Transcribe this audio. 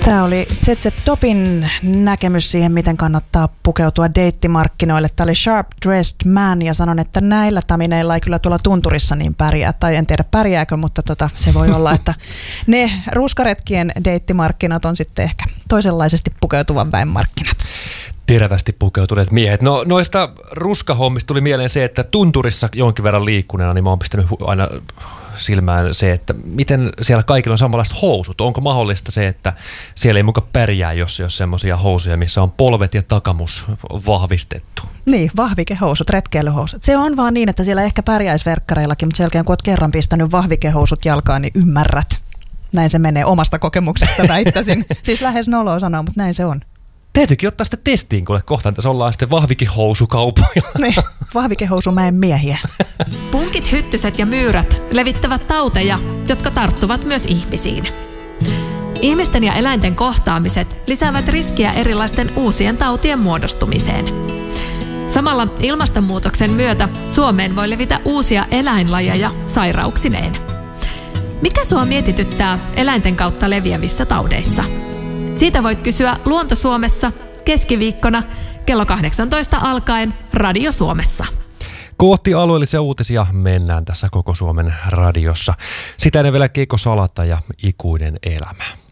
Tämä oli ZZ Topin näkemys siihen, miten kannattaa pukeutua deittimarkkinoille. Tämä oli Sharp Dressed Man ja sanon, että näillä tamineilla ei kyllä tuolla tunturissa niin pärjää. Tai en tiedä pärjääkö, mutta se voi olla, että ne ruskaretkien deittimarkkinat on sitten ehkä toisenlaisesti pukeutuvan väen markkinat. Terävästi pukeutuneet miehet. No noista ruskahommista tuli mieleen se, että tunturissa jonkin verran liikkuneena, niin mä oon pistänyt aina silmään se, että miten siellä kaikilla on samanlaiset housut. Onko mahdollista se, että siellä ei muka pärjää, jos ei ole semmoisia housuja, missä on polvet ja takamus vahvistettu? Niin, vahvikehousut, retkeilyhousut. Se on vaan niin, että siellä ehkä pärjäisi verkkareillakin, mutta sen jälkeen kun olet kerran pistänyt vahvikehousut jalkaan, niin ymmärrät. Näin se menee omasta kokemuksesta väittäisin. Siis lähes noloa sanoa, mutta näin se on. Täytyykin ottaa sitten testiin, kun kohtaan tässä ollaan sitten vahvikehousukaupalla. Niin, vahvikehousumäen miehiä. Punkit, hyttyset ja myyrät levittävät tauteja, jotka tarttuvat myös ihmisiin. Ihmisten ja eläinten kohtaamiset lisäävät riskiä erilaisten uusien tautien muodostumiseen. Samalla ilmastonmuutoksen myötä Suomeen voi levitä uusia eläinlajeja sairauksineen. Mikä sua mietityttää eläinten kautta leviävissä taudeissa? Siitä voit kysyä Luonto Suomessa keskiviikkona kello 18 alkaen Radio Suomessa. Kohti alueellisia uutisia mennään tässä Koko Suomen radiossa. Sitä ennen vielä Keiko Salata ja Ikuinen elämä.